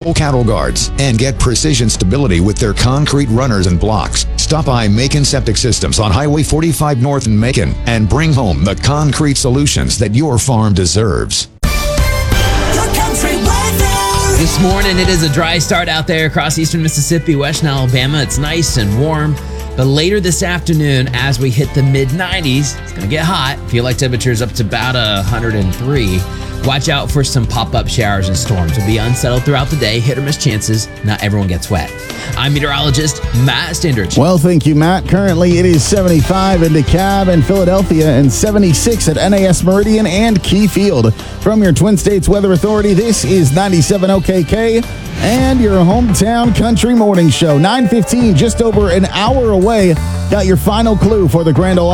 cattle guards, and get precision stability with their concrete runners and blocks. Stop by Macon Septic Systems on Highway 45 North in Macon and bring home the concrete solutions that your farm deserves. This morning, it is a dry start out there across eastern Mississippi, western Alabama. It's nice and warm. But later this afternoon, as we hit the mid-90s, it's going to get hot. Feel like temperatures up to about 103. Watch out for some pop-up showers and storms. We'll be unsettled throughout the day, hit or miss chances. Not everyone gets wet. I'm meteorologist Matt Stendrich. Well, thank you, Matt. Currently, it is 75 in DeKalb and Philadelphia and 76 at NAS Meridian and Key Field. From your Twin States Weather Authority, this is 97 OKK and your hometown country morning show. 9:15, just over an hour away. Got your final clue for the Grand Ole